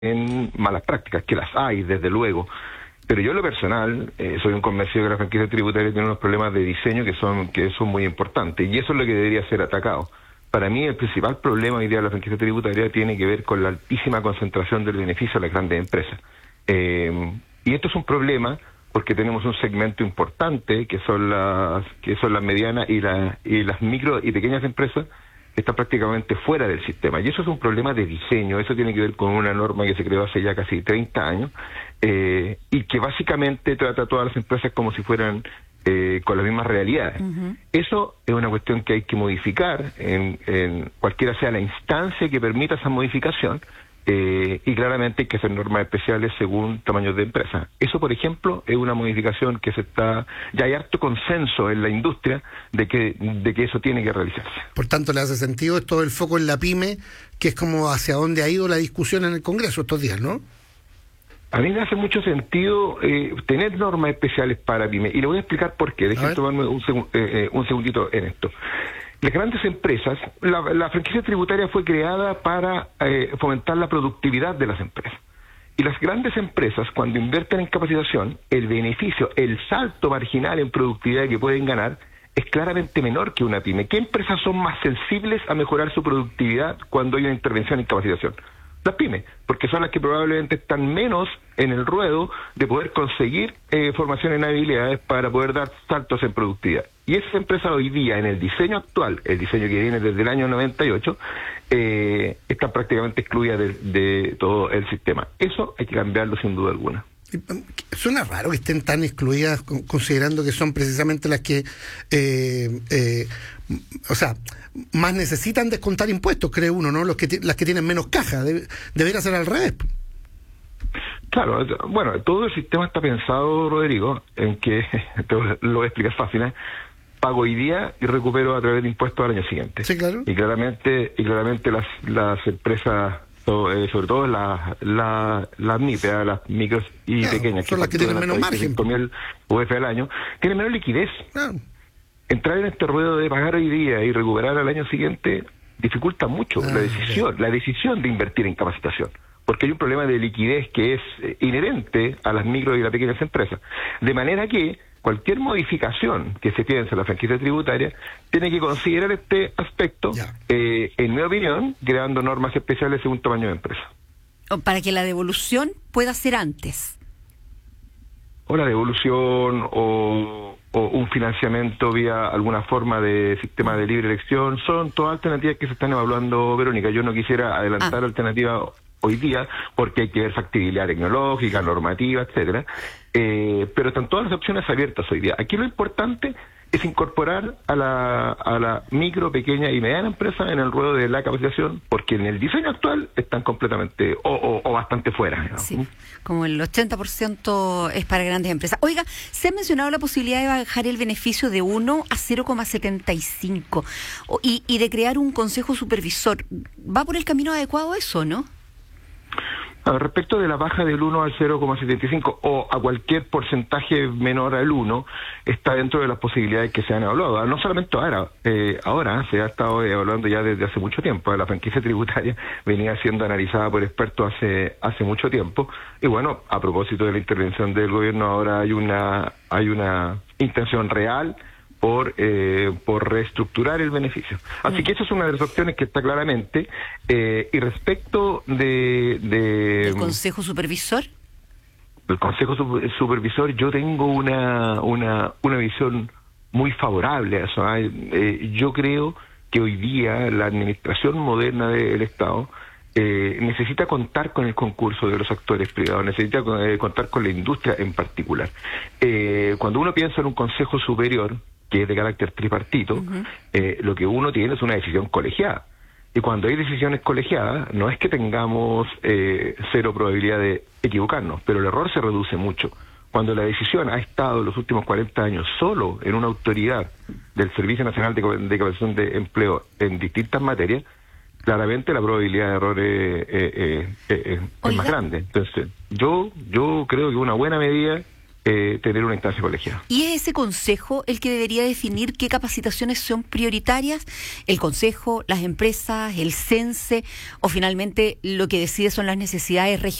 en malas prácticas, que las hay, desde luego. Pero yo en lo personal soy un convencido que la franquicia tributaria tiene unos problemas de diseño que son muy importantes, y eso es lo que debería ser atacado. Para mí el principal problema hoy día de la franquicia tributaria tiene que ver con la altísima concentración del beneficio de las grandes empresas. Y esto es un problema porque tenemos un segmento importante que son las medianas y las micro y pequeñas empresas que están prácticamente fuera del sistema. Y eso es un problema de diseño, eso tiene que ver con una norma que se creó hace ya casi 30 años, y que básicamente trata a todas las empresas como si fueran con las mismas realidades. Eso es una cuestión que hay que modificar en cualquiera sea la instancia que permita esa modificación, y claramente hay que hacer normas especiales según tamaños de empresa. Eso, por ejemplo, es una modificación que ya hay harto consenso en la industria de que eso tiene que realizarse. Por tanto, le hace sentido todo el foco en la pyme, que es como hacia dónde ha ido la discusión en el Congreso estos días, ¿no? A mí me hace mucho sentido tener normas especiales para pyme, y le voy a explicar por qué. Déjenme tomarme un segundito en esto. Las grandes empresas, la franquicia tributaria fue creada para fomentar la productividad de las empresas. Y las grandes empresas, cuando invierten en capacitación, el beneficio, el salto marginal en productividad que pueden ganar es claramente menor que una pyme. ¿Qué empresas son más sensibles a mejorar su productividad cuando hay una intervención en capacitación? Las pymes, porque son las que probablemente están menos en el ruedo de poder conseguir formación en habilidades para poder dar saltos en productividad. Y esas empresas hoy día, en el diseño actual, el diseño que viene desde el año 98, están prácticamente excluidas de todo el sistema. Eso hay que cambiarlo sin duda alguna. Suena raro que estén tan excluidas, considerando que son precisamente las que, más necesitan descontar impuestos, cree uno, ¿no? Las que tienen menos caja. Debería ser al revés. Claro, bueno, todo el sistema está pensado, Rodrigo, en que, lo voy a explicar fácil, pago hoy día y recupero a través de impuestos al año siguiente. Sí, claro. Y claramente las empresas, sobre todo las MIPE, las micros y pequeñas, son las que tienen menos margen. 5.000 UF al año, tienen menos liquidez. Claro. Entrar en este ruedo de pagar hoy día y recuperar al año siguiente dificulta mucho la decisión de invertir en capacitación, porque hay un problema de liquidez que es inherente a las micro y las pequeñas empresas. De manera que cualquier modificación que se piense en la franquicia tributaria tiene que considerar este aspecto, en mi opinión, creando normas especiales según tamaño de empresa. Para que la devolución pueda ser antes. O la devolución, o un financiamiento vía alguna forma de sistema de libre elección, son todas alternativas que se están evaluando, Verónica. Yo no quisiera adelantar alternativas hoy día porque hay que ver factibilidad tecnológica, normativa, etcétera, pero están todas las opciones abiertas hoy día. Aquí lo importante es incorporar a la micro, pequeña y mediana empresa en el ruedo de la capacitación, porque en el diseño actual están completamente o bastante fuera, ¿no? Sí, como el 80% es para grandes empresas. Oiga, se ha mencionado la posibilidad de bajar el beneficio de 1 a 0,75 y de crear un consejo supervisor. ¿Va por el camino adecuado eso, no? Respecto de la baja del 1 al 0,75 o a cualquier porcentaje menor al 1, está dentro de las posibilidades que se han evaluado. No solamente ahora se ha estado evaluando ya desde hace mucho tiempo. La franquicia tributaria venía siendo analizada por expertos hace mucho tiempo. Y bueno, a propósito de la intervención del gobierno, ahora hay una intención real por reestructurar el beneficio. Así que esa es una de las opciones que está claramente. Y respecto ¿El Consejo Supervisor? El Consejo Supervisor, yo tengo una visión muy favorable a eso. Yo creo que hoy día la administración moderna del Estado necesita contar con el concurso de los actores privados, necesita contar con la industria en particular. Cuando uno piensa en un Consejo Superior, que es de carácter tripartito, lo que uno tiene es una decisión colegiada. Y cuando hay decisiones colegiadas, no es que tengamos cero probabilidad de equivocarnos, pero el error se reduce mucho. Cuando la decisión ha estado los últimos 40 años solo en una autoridad del Servicio Nacional de Capacitación de Empleo en distintas materias, claramente la probabilidad de error es más grande. Entonces, yo creo que una buena medida tener una instancia colegiada. ¿Y es ese consejo el que debería definir qué capacitaciones son prioritarias? ¿El consejo, las empresas, el CENSE o finalmente lo que decide son las necesidades regionales?